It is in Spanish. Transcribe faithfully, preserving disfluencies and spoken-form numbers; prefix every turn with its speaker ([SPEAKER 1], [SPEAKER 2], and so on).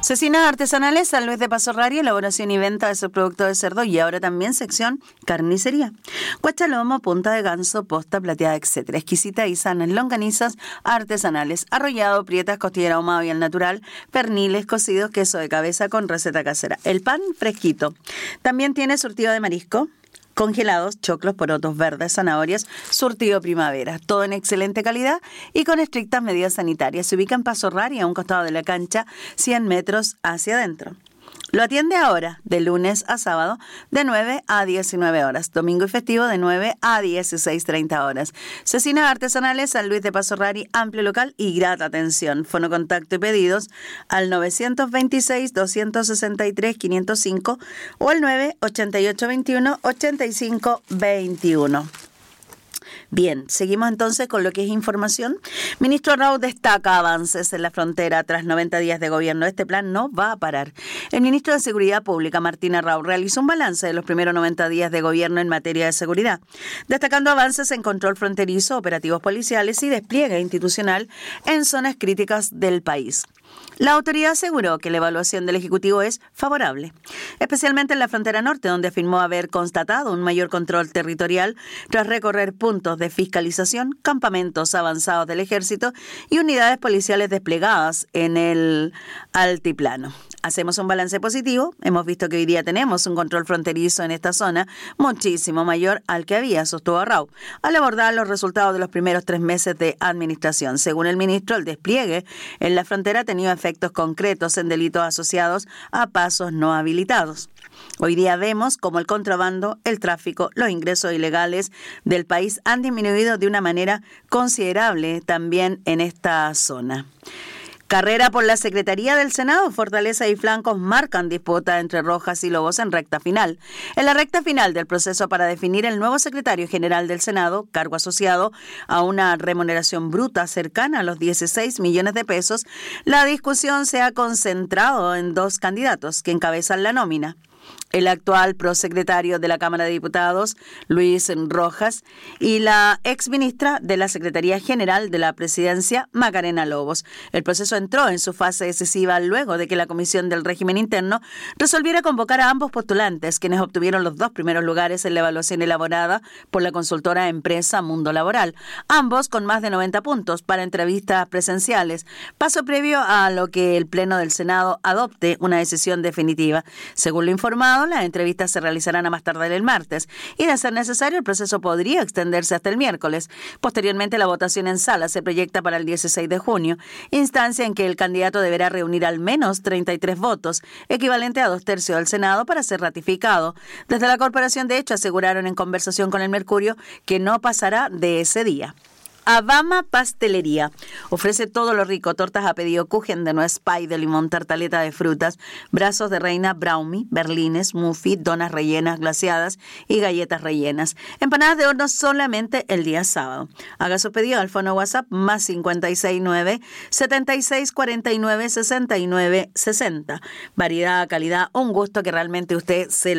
[SPEAKER 1] Cecinas Artesanales San Luis de Paso Rari, elaboración y venta de sus productos de cerdo y ahora también sección carnicería. Guachalomo, punta de ganso, posta plateada, etcétera. Exquisita y sanas longanizas artesanales, arrollado, prietas, costillera ahumado y al natural, perniles, cocidos, queso de cabeza con receta casera. El pan fresquito. También tiene surtido de marisco, congelados, choclos, porotos verdes, zanahorias, surtido primavera, todo en excelente calidad y con estrictas medidas sanitarias. Se ubica en Paso Rari, a un costado de la cancha, cien metros hacia adentro. Lo atiende ahora, de lunes a sábado, de nueve a diecinueve horas. Domingo y festivo, de nueve a dieciséis treinta horas. Cecinas Artesanales San Luis de Paso Rari, amplio local y grata atención. Fono contacto y pedidos al novecientos veintiséis, doscientos sesenta y tres, quinientos cinco o al nueve ochenta y ocho veintiuno, ochenta y cinco veintiuno. Bien, seguimos entonces con lo que es información. Ministro Rau destaca avances en la frontera tras noventa días de gobierno. Este plan no va a parar. El ministro de Seguridad Pública, Martín Rau, realizó un balance de los primeros noventa días de gobierno en materia de seguridad, destacando avances en control fronterizo, operativos policiales y despliegue institucional en zonas críticas del país. La autoridad aseguró que la evaluación del Ejecutivo es favorable, especialmente en la frontera norte, donde afirmó haber constatado un mayor control territorial tras recorrer puntos de fiscalización, campamentos avanzados del Ejército y unidades policiales desplegadas en el altiplano. Hacemos un balance positivo. Hemos visto que hoy día tenemos un control fronterizo en esta zona muchísimo mayor al que había, sostuvo Rau, al abordar los resultados de los primeros tres meses de administración. Según el ministro, el despliegue en la frontera ha tenido efectos concretos en delitos asociados a pasos no habilitados. Hoy día vemos cómo el contrabando, el tráfico, los ingresos ilegales del país han disminuido de una manera considerable también en esta zona. Carrera por la Secretaría del Senado, Fortaleza y Flancos marcan disputa entre Rojas y Lobos en recta final. En la recta final del proceso para definir el nuevo secretario general del Senado, cargo asociado a una remuneración bruta cercana a los dieciséis millones de pesos, la discusión se ha concentrado en dos candidatos que encabezan la nómina. El actual prosecretario de la Cámara de Diputados, Luis Rojas, y la exministra de la Secretaría General de la Presidencia, Macarena Lobos. El proceso entró en su fase decisiva luego de que la Comisión del Régimen Interno resolviera convocar a ambos postulantes, quienes obtuvieron los dos primeros lugares en la evaluación elaborada por la consultora empresa Mundo Laboral, ambos con más de noventa puntos para entrevistas presenciales, paso previo a lo que el Pleno del Senado adopte una decisión definitiva. Según lo informado, las entrevistas se realizarán a más tardar el martes y, de ser necesario, el proceso podría extenderse hasta el miércoles. Posteriormente, la votación en sala se proyecta para el dieciséis de junio, instancia en que el candidato deberá reunir al menos treinta y tres votos, equivalente a dos tercios del Senado, para ser ratificado. Desde la Corporación de Hecho aseguraron en conversación con el Mercurio que no pasará de ese día. Abama Pastelería ofrece todo lo rico: tortas a pedido, kuchen de nuez, pie de limón, tartaleta de frutas, brazos de reina, brownie, berlines, muffin, donas rellenas, glaseadas y galletas rellenas. Empanadas de horno solamente el día sábado. Haga su pedido al fono WhatsApp más cincuenta y seis nueve, setenta y seis cuarenta y nueve, sesenta y nueve sesenta. Variedad, calidad, un gusto que realmente usted se